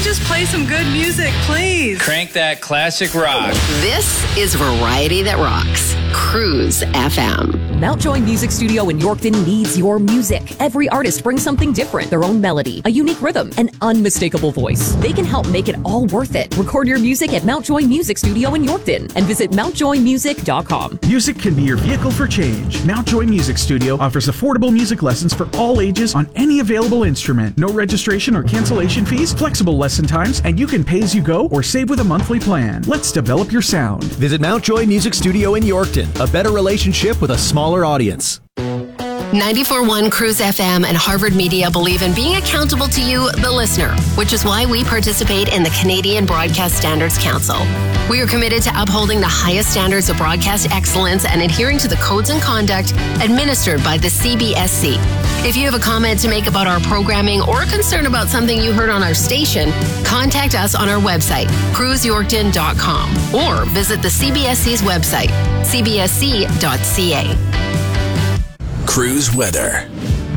just play some good music, please? Crank that classic rock. This is Variety That Rocks. Cruise FM. Mountjoy Music Studio in Yorkton needs your music. Every artist brings something different, their own melody, a unique rhythm, an unmistakable voice. They can help make it all worth it. Record your music at Mountjoy Music Studio in Yorkton and visit mountjoymusic.com. Music can be your vehicle for change. Mountjoy Music Studio offers affordable music lessons for all ages on any available instrument. No registration or cancellation fees, flexible lesson times, and you can pay as you go or save with a monthly plan. Let's develop your sound. Visit Mountjoy Music Studio in Yorkton. A better relationship with a smaller audience. 94.1 Cruise FM and Harvard Media believe in being accountable to you, the listener, which is why we participate in the Canadian Broadcast Standards Council. We are committed to upholding the highest standards of broadcast excellence and adhering to the codes and conduct administered by the CBSC. If you have a comment to make about our programming or a concern about something you heard on our station, contact us on our website, cruiseyorkton.com, or visit the CBSC's website, cbsc.ca. Cruise weather.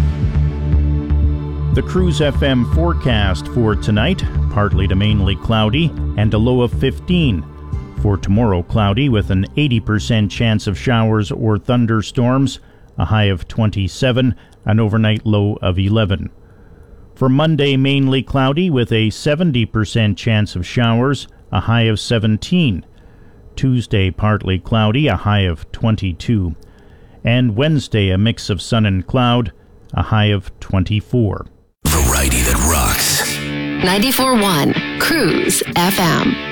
The Cruise FM forecast for tonight, partly to mainly cloudy and a low of 15. For tomorrow, cloudy with an 80% chance of showers or thunderstorms, a high of 27, an overnight low of 11. For Monday, mainly cloudy with a 70% chance of showers, a high of 17. Tuesday, partly cloudy, a high of 22. And Wednesday, a mix of sun and cloud, a high of 24. Variety that rocks. 94.1 Cruise FM.